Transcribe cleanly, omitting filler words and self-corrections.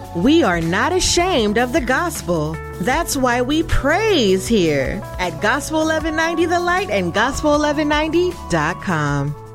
We are not ashamed of the gospel. That's why we praise here at Gospel 1190 The Light and Gospel1190.com.